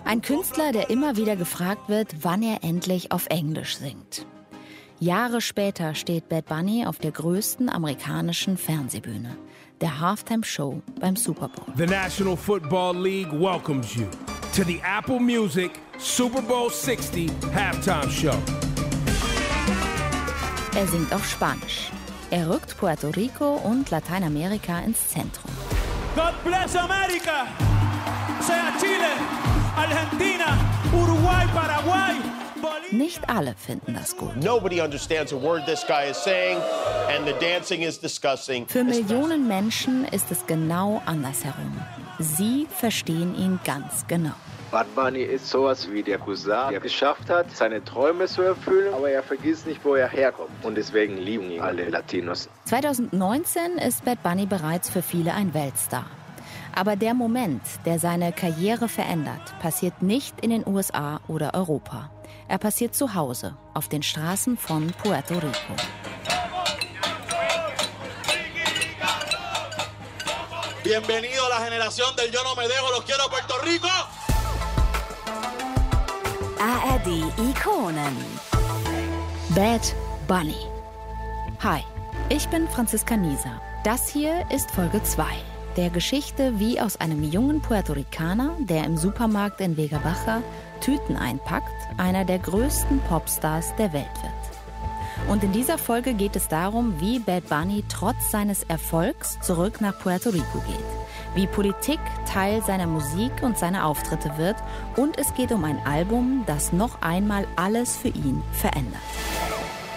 Ein Künstler, der immer wieder gefragt wird, wann er endlich auf Englisch singt. Jahre später steht Bad Bunny auf der größten amerikanischen Fernsehbühne, der Halftime Show beim Super Bowl. The National Football League welcomes you to the Apple Music Super Bowl 60 Halftime Show. Er singt auf Spanisch. Er rückt Puerto Rico und Lateinamerika ins Zentrum. God bless America! Sea Chile, Argentina, Uruguay, Paraguay. Nicht alle finden das gut. Nobody understands a word this guy is saying and the dancing is disgusting. Für Millionen Menschen ist es genau andersherum. Sie verstehen ihn ganz genau. Bad Bunny ist sowas wie der Cousin, der geschafft hat, seine Träume zu erfüllen, aber er vergisst nicht, wo er herkommt. Und deswegen lieben ihn alle Latinos. 2019 ist Bad Bunny bereits für viele ein Weltstar. Aber der Moment, der seine Karriere verändert, passiert nicht in den USA oder Europa. Er passiert zu Hause, auf den Straßen von Puerto Rico. Bienvenido a la generación del Yo no me dejo, los quiero Puerto Rico! ARD-Ikonen. Bad Bunny. Hi, ich bin Franziska Nieser. Das hier ist Folge 2 der Geschichte, wie aus einem jungen Puerto Ricaner, der im Supermarkt in Vega Baja Tüten einpackt, einer der größten Popstars der Welt wird. Und in dieser Folge geht es darum, wie Bad Bunny trotz seines Erfolgs zurück nach Puerto Rico geht. Wie Politik Teil seiner Musik und seiner Auftritte wird. Und es geht um ein Album, das noch einmal alles für ihn verändert.